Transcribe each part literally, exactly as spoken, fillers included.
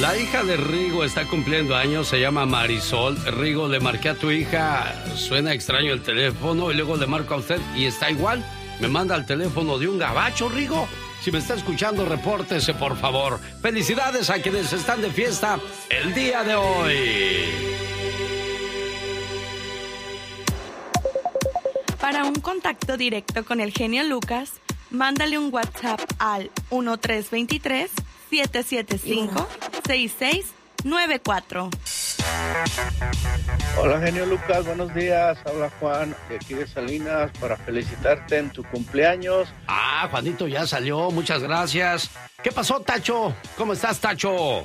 La hija de Rigo está cumpliendo años, se llama Marisol. Rigo, le marqué a tu hija, suena extraño el teléfono, y luego le marco a usted y está igual. Me manda el teléfono de un gabacho, Rigo. Si me está escuchando, repórtese, por favor. Felicidades a quienes están de fiesta el día de hoy. Para un contacto directo con el genio Lucas, mándale un WhatsApp al uno tres dos tres, siete siete cinco, seis seis nueve cuatro. Hola, genio Lucas, buenos días. Habla Juan de aquí de Salinas para felicitarte en tu cumpleaños. Ah, Juanito ya salió, muchas gracias. ¿Qué pasó, Tacho? ¿Cómo estás, Tacho?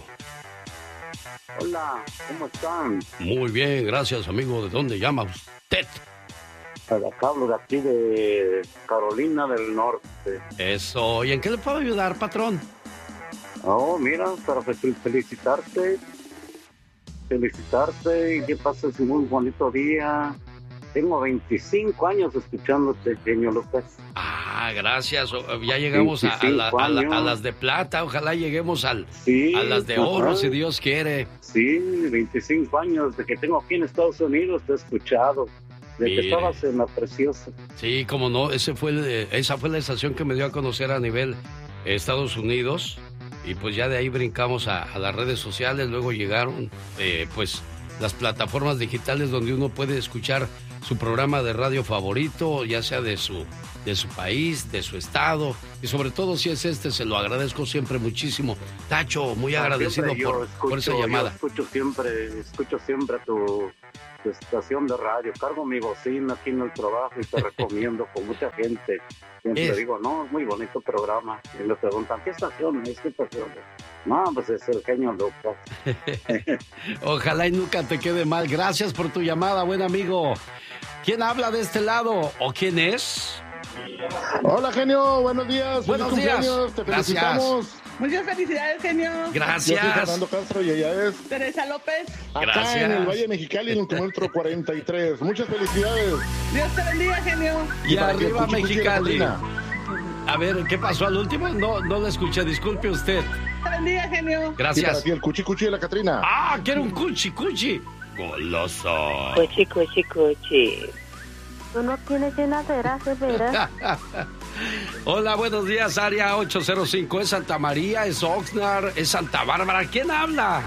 Hola, ¿cómo están? Muy bien, gracias, amigo. ¿De dónde llama usted? Acá hablo de aquí de Carolina del Norte. Eso, ¿y en qué le puedo ayudar, patrón? Oh, mira, para fe- felicitarte, felicitarte y que pases un muy bonito día. Tengo veinticinco años escuchándote, genio Lucas. Ah, gracias. Ya llegamos a, a, la, a, la, a las de plata. Ojalá lleguemos al, sí, a las de oro, ajá, si Dios quiere. Sí, veinticinco años de que tengo aquí en Estados Unidos, te he escuchado. De Mire. que estabas en la Preciosa. Sí, como no, ese fue el, esa fue la estación que me dio a conocer a nivel Estados Unidos. Y pues ya de ahí brincamos a, a las redes sociales. Luego llegaron eh, pues las plataformas digitales donde uno puede escuchar su programa de radio favorito, ya sea de su, de su país, de su estado. Y sobre todo si es este, se lo agradezco siempre muchísimo. Tacho, muy agradecido por, escucho, por esa llamada. Yo escucho siempre, escucho siempre tu, tu estación de radio. Cargo mi bocina aquí en el trabajo y te recomiendo con mucha gente. Siempre es. digo, no, es muy bonito programa. Y le preguntan, ¿qué estación es? ¿Qué estación es? No, pues es el genio Lucas. Ojalá y nunca te quede mal. Gracias por tu llamada, buen amigo. ¿Quién habla de este lado o quién es? Hola, genio, buenos días. Buenos días. Te felicitamos. Gracias. Muchas felicidades, genio. Gracias. Yo soy Fernando Castro y ella es Teresa López. Acá Gracias. en el Valle Mexicali, en el kilómetro cuarenta y tres. Muchas felicidades. Dios te bendiga, genio. Y, y arriba cuchi, Mexicali. Cuchi, a ver, ¿qué pasó al último? No, no lo escuché, disculpe usted. Dios te bendiga, genio. Gracias. Y para ti el cuchi cuchi de la Catrina. Ah, quiero un cuchi cuchi. Goloso. Cuchi cuchi cuchi. Tú no tienes llenadera, de veras. Hola, buenos días, área ocho cero cinco. ¿Es Santa María? ¿Es Oxnard? ¿Es Santa Bárbara? ¿Quién habla?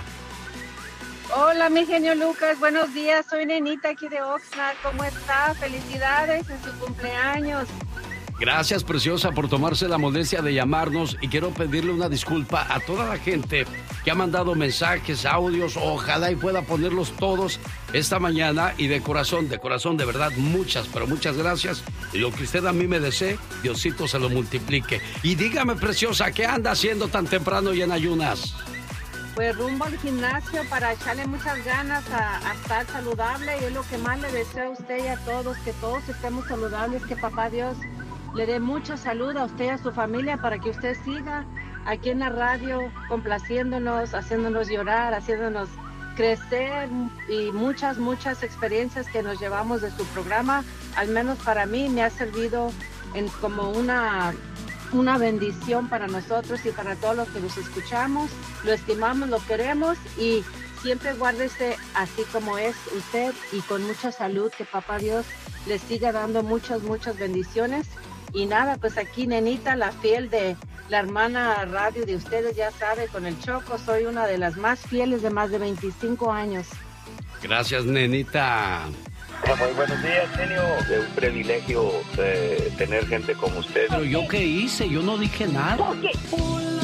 Hola, mi genio Lucas. Buenos días. Soy Nenita aquí de Oxnard. ¿Cómo está? Felicidades en su cumpleaños. Gracias, preciosa, por tomarse la molestia de llamarnos y quiero pedirle una disculpa a toda la gente que ha mandado mensajes, audios. Ojalá y pueda ponerlos todos esta mañana y de corazón, de corazón, de verdad, muchas, pero muchas gracias. Y lo que usted a mí me desee, Diosito se lo multiplique. Y dígame, preciosa, ¿qué anda haciendo tan temprano y en ayunas? Pues rumbo al gimnasio para echarle muchas ganas a, a estar saludable y es lo que más le deseo a usted y a todos, que todos estemos saludables, que papá Dios le dé mucha salud a usted y a su familia para que usted siga aquí en la radio complaciéndonos, haciéndonos llorar, haciéndonos crecer y muchas, muchas experiencias que nos llevamos de su programa. Al menos para mí me ha servido en, como una, una bendición para nosotros y para todos los que nos escuchamos. Lo estimamos, lo queremos y siempre guárdese así como es usted y con mucha salud, que papá Dios le siga dando muchas, muchas bendiciones. Y nada, pues aquí Nenita, la fiel de la hermana radio de ustedes, ya sabe, con el Choco, soy una de las más fieles de más de veinticinco años. Gracias, Nenita. Muy buenos días, genio. Es un privilegio eh, tener gente como usted. Pero yo qué hice, yo no dije nada. ¿Por qué?